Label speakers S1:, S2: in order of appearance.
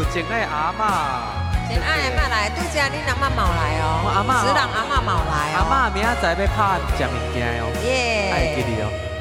S1: 真爱阿嬷，
S2: 真爱的妈来，拄只恁阿嬷冇来哦，
S1: 阿嬷
S2: 子人阿嬷冇来哦，
S1: 阿嬷明仔载要拍食物件哦，爱
S2: 耶。
S1: 记你哦。